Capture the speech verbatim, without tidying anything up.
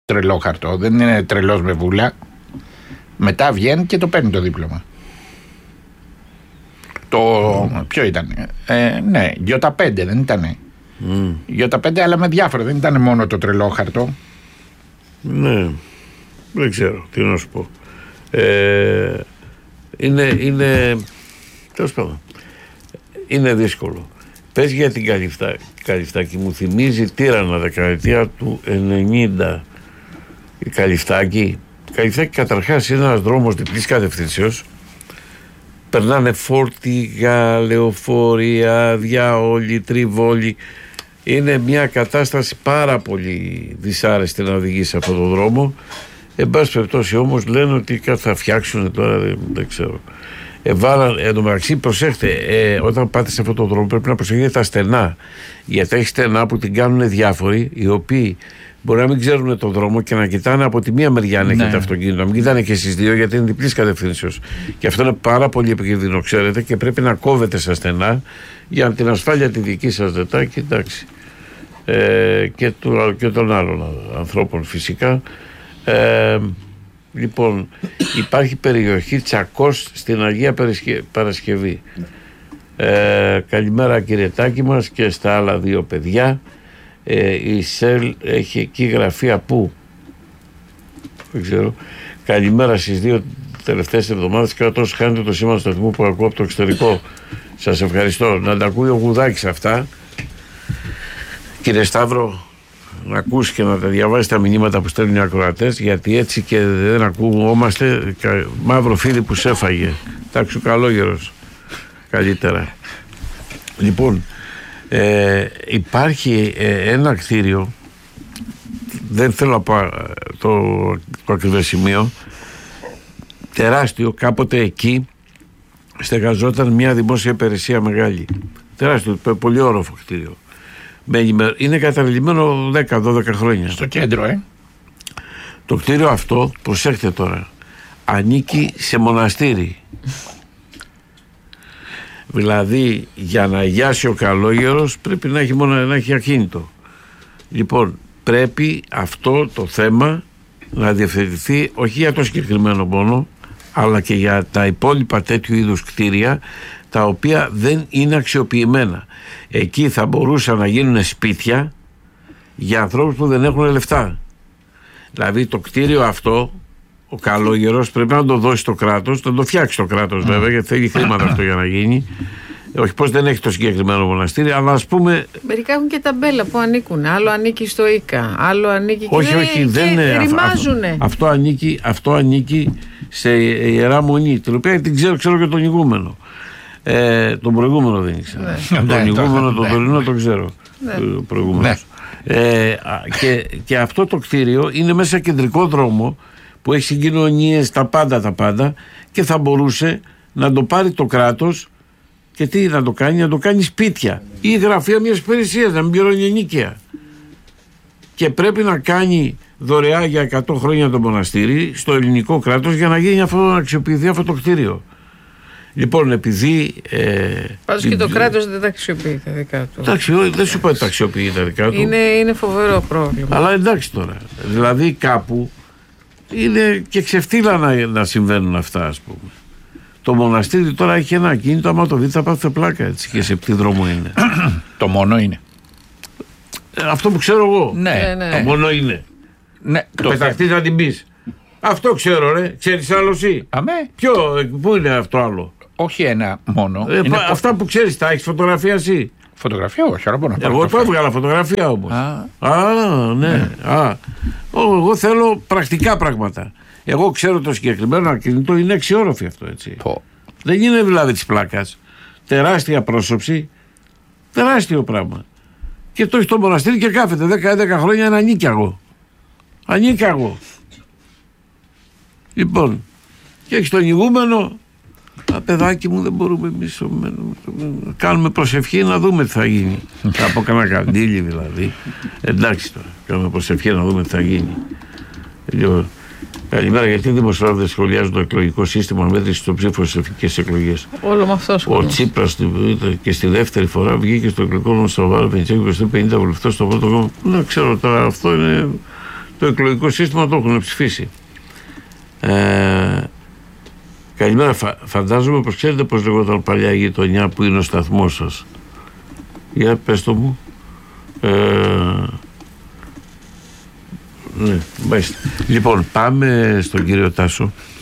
τρελό χαρτό, δεν είναι τρελός με βούλα. Μετά βγαίνει και το παίρνει το δίπλωμα. Το. Mm. Ποιο ήταν, ε, ναι, γιώτα πέντε δεν ήτανε. Mm. γιώτα πέντε, αλλά με διάφορα, δεν ήταν μόνο το τρελό χαρτό. Ναι, δεν ξέρω τι να σου πω. Ε, είναι, είναι, τέλος πάντων, είναι δύσκολο. Πες για την Καλυφτάκη, μου θυμίζει Τύρανα δεκαετία του ενενήντα. Η Καλυφτάκη, η Καλυφτάκη καταρχάς είναι ένας δρόμος διπλής κατευθύνσεως. Περνάνε φόρτηγα, λεωφορεία, διάολοι, τριβόλοι. Είναι μια κατάσταση πάρα πολύ δυσάρεστη να οδηγεί σε αυτόν τον δρόμο. Εν πάση περιπτώσει όμως λένε ότι κάτι θα φτιάξουν τώρα, δεν, δεν ξέρω. Ε, βάλαν, εν τω μεταξύ, προσέχτε, ε, όταν πάτε σε αυτόν τον δρόμο πρέπει να προσέχετε τα στενά. Γιατί έχει στενά που την κάνουν διάφοροι, οι οποίοι μπορεί να μην ξέρουν τον δρόμο και να κοιτάνε από τη μία μεριά αν έχετε αυτοκίνητο, να μην κοιτάνε και στις δύο, γιατί είναι διπλής κατευθύνσεως. Και αυτό είναι πάρα πολύ επικίνδυνο, ξέρετε, και πρέπει να κόβετε στα στενά για την ασφάλεια τη δική σας δετάκη, εντάξει. Ε, και, του, και των άλλων ανθρώπων φυσικά. Ε, λοιπόν, υπάρχει περιοχή Τσακός στην Αγία Παρασκευή. Ε, καλημέρα Κυριετάκη μας και στα άλλα δύο παιδιά. Ε, η ΣΕΛ έχει εκεί γραφεία που δεν ξέρω. Καλημέρα στις δύο τελευταίες εβδομάδες και τόσο κάνετε το σήμα σταθμού που ακούω από το εξωτερικό. Σας ευχαριστώ. Να τα ακούει ο Γουδάκης αυτά. Κύριε Σταύρο, να ακούσει και να τα διαβάσει τα μηνύματα που στέλνουν οι ακροατές, γιατί έτσι και δεν ακούμαστε. Μαύρο φίδι που σε έφαγε. Τάξου καλόγερος. Καλύτερα. Λοιπόν, ε, υπάρχει ε, ένα κτίριο, δεν θέλω να πω το, το ακριβές σημείο, τεράστιο, κάποτε εκεί στεγαζόταν μια δημόσια υπηρεσία μεγάλη. Τεράστιο, πολύ όροφο κτίριο. Είναι καταβλημένο δέκα δώδεκα χρόνια. Στο κέντρο, ε. Το κτίριο αυτό, προσέχτε τώρα, ανήκει σε μοναστήρι. Δηλαδή, για να αγιάσει ο καλόγερος πρέπει να έχει, μόνο, να έχει ακίνητο. Λοιπόν, πρέπει αυτό το θέμα να διευθετηθεί όχι για το συγκεκριμένο μόνο, αλλά και για τα υπόλοιπα τέτοιου είδους κτίρια, τα οποία δεν είναι αξιοποιημένα. Εκεί θα μπορούσαν να γίνουν σπίτια για ανθρώπους που δεν έχουν λεφτά. Δηλαδή το κτίριο αυτό, ο καλόγερος πρέπει να το δώσει το κράτος, να το φτιάξει το κράτος βέβαια, γιατί θέλει χρήματα αυτό για να γίνει. Όχι πως δεν έχει το συγκεκριμένο μοναστήρι, αλλά ας πούμε. Μερικά έχουν και ταμπέλα που ανήκουν. Άλλο ανήκει στο ΙΚΑ, άλλο ανήκει. Όχι, και όχι, δεν είναι. Ρημάζουνε. Αυτό, αυτό, ανήκει, αυτό ανήκει σε Ιερά Μονή, την οποία την ξέρω, ξέρω και τον ηγούμενο. Ε, τον προηγούμενο δεν ήξερα. Ναι. Τον ηγούμενο, τον τωρινό τον ξέρω. Ναι. Προηγούμενος. Ναι. Ε, και, και αυτό το κτίριο είναι μέσα κεντρικό δρόμο που έχει συγκοινωνίες, τα πάντα τα πάντα, και θα μπορούσε να το πάρει το κράτος και τι να το κάνει, να το κάνει σπίτια ή γραφεία μιας υπηρεσίας, να μην πληρώνει ενίκαια. Και πρέπει να κάνει δωρεά για εκατό χρόνια το μοναστήρι στο ελληνικό κράτος για να γίνει αυτό, να αξιοποιηθεί αυτό το κτίριο. Λοιπόν, επειδή. Ε, Πάντως και το κράτος δεν τα αξιοποιεί τα δικά του. Εντάξει, δεν σου είπα ότι τα αξιοποιεί τα δικά του. Είναι, είναι φοβερό πρόβλημα. Αλλά εντάξει τώρα. Δηλαδή κάπου είναι και ξεφτύλα να, να συμβαίνουν αυτά, ας πούμε. Το μοναστήρι τώρα έχει ένα ακίνητο, άμα το δείτε θα πάθετε πλάκα, έτσι, και σε τι δρόμο είναι. Το μόνο είναι. Ε, αυτό που ξέρω εγώ. Ναι, ναι. Το μόνο είναι. Ναι, το πεταχτείς να την πεις. Αυτό ξέρω, ρε. Ξέρεις άλλο εσύ? Αμέ. Ποιο, πού είναι αυτό άλλο? Όχι ένα μόνο. Ε, είναι αυτά που ξέρεις, τα έχεις φωτογραφία εσύ? Φωτογραφία, όχι, αλλά μπορώ να Εγώ το έβγαλα φωτογραφία όμως. Α, Α ναι. ναι. Α. Εγώ θέλω πρακτικά πράγματα. Εγώ ξέρω το συγκεκριμένο ακίνητο, είναι εξιόροφη αυτό, έτσι. Πω. Δεν είναι δηλαδή της πλάκας. Τεράστια πρόσωψη, τεράστιο πράγμα. Και το έχει στο μοναστήρι και κάθεται δέκα έντεκα χρόνια να ανήκαγω. Ανήκαγω. Λοιπόν, και έχει τον ηγούμενο. Α, παιδάκι μου, δεν μπορούμε εμείς να κάνουμε προσευχή να δούμε τι θα γίνει. Από κανένα καντήλι δηλαδή. Εντάξει τώρα, κάνουμε προσευχή να δούμε τι θα γίνει. Λοιπόν, καλημέρα, γιατί οι δημοσιογράφοι σχολιάζουν το εκλογικό σύστημα μέτρηση των ψήφων στις εθνικές εκλογές? Όλο με αυτό Ο Τσίπρας και στη δεύτερη φορά βγήκε στο εκλογικό νόμο στο Βάρο Βενιτσέκο και στο πενήντα βουλευτές στο πρώτο κόμμα. Δεν ξέρω τώρα, αυτό είναι Το εκλογικό σύστημα το έχουν ψηφίσει. Ε, καλημέρα. Φα, φαντάζομαι πως ξέρετε πως λεγόταν παλιά η γειτονιά που είναι ο σταθμός σας. Για πες το μου. Ε, ναι, μάλιστα. Λοιπόν, πάμε στον κύριο Τάσο.